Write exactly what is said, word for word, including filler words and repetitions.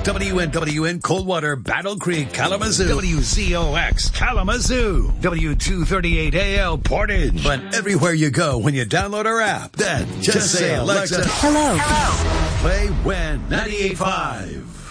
W N W N Coldwater, Battle Creek, Kalamazoo. W Z O X, Kalamazoo. W two thirty-eight A L, Portage. But everywhere you go when you download our app, then just, just say, Alexa, hello. Hello. Play When ninety-eight point five.